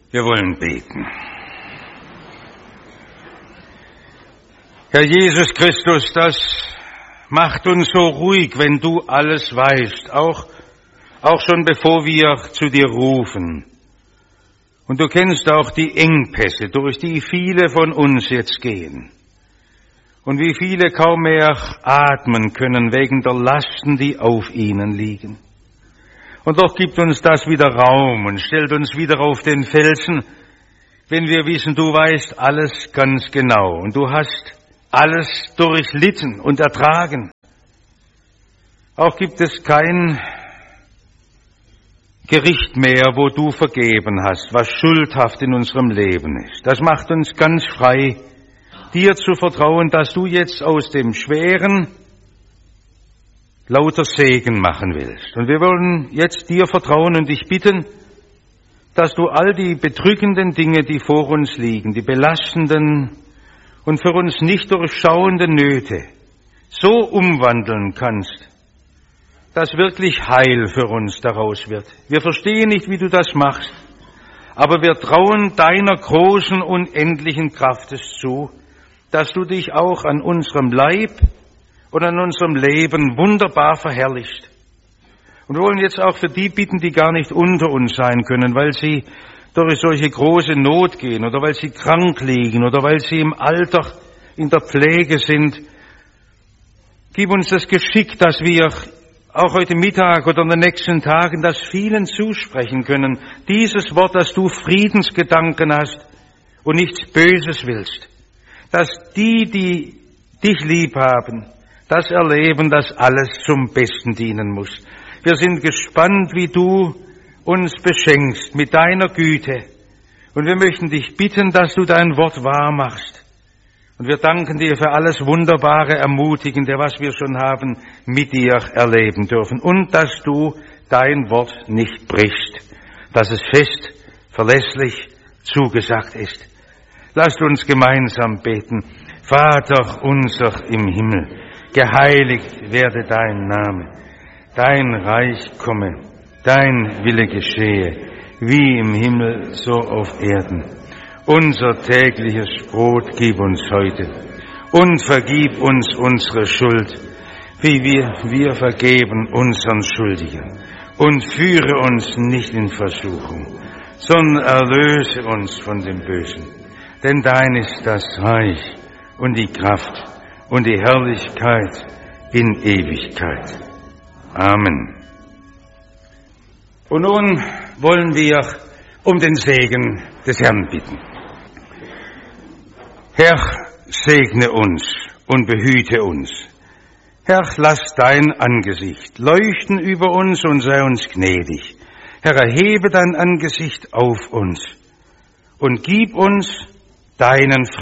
Wir wollen beten. Herr Jesus Christus, das macht uns so ruhig, wenn du alles weißt, auch schon bevor wir zu dir rufen. Und du kennst auch die Engpässe, durch die viele von uns jetzt gehen. Und wie viele kaum mehr atmen können wegen der Lasten, die auf ihnen liegen. Und doch gibt uns das wieder Raum und stellt uns wieder auf den Felsen, wenn wir wissen, du weißt alles ganz genau und du hast alles durchlitten und ertragen. Auch gibt es kein Gericht mehr, wo du vergeben hast, was schuldhaft in unserem Leben ist. Das macht uns ganz frei, dir zu vertrauen, dass du jetzt aus dem Schweren lauter Segen machen willst. Und wir wollen jetzt dir vertrauen und dich bitten, dass du all die bedrückenden Dinge, die vor uns liegen, die belastenden und für uns nicht durchschauenden Nöte, so umwandeln kannst, dass wirklich Heil für uns daraus wird. Wir verstehen nicht, wie du das machst, aber wir trauen deiner großen, unendlichen Kraft es zu, dass du dich auch an unserem Leib und an unserem Leben wunderbar verherrlichst. Und wir wollen jetzt auch für die bitten, die gar nicht unter uns sein können, weil sie durch solche große Not gehen oder weil sie krank liegen oder weil sie im Alter in der Pflege sind. Gib uns das Geschick, dass wir auch heute Mittag oder in den nächsten Tagen das vielen zusprechen können. Dieses Wort, dass du Friedensgedanken hast und nichts Böses willst. Dass die dich lieb haben, das erleben, dass alles zum Besten dienen muss. Wir sind gespannt, wie du uns beschenkst mit deiner Güte. Und wir möchten dich bitten, dass du dein Wort wahr machst. Und wir danken dir für alles Wunderbare, Ermutigende, was wir schon haben mit dir erleben dürfen. Und dass du dein Wort nicht brichst, dass es fest, verlässlich zugesagt ist. Lasst uns gemeinsam beten. Vater unser im Himmel, geheiligt werde dein Name, dein Reich komme, dein Wille geschehe, wie im Himmel, so auf Erden. Unser tägliches Brot gib uns heute und vergib uns unsere Schuld, wie wir vergeben unseren Schuldigen. Und führe uns nicht in Versuchung, sondern erlöse uns von dem Bösen. Denn dein ist das Reich und die Kraft und die Herrlichkeit in Ewigkeit. Amen. Und nun wollen wir um den Segen des Herrn bitten. Herr, segne uns und behüte uns. Herr, lass dein Angesicht leuchten über uns und sei uns gnädig. Herr, erhebe dein Angesicht auf uns und gib uns deinen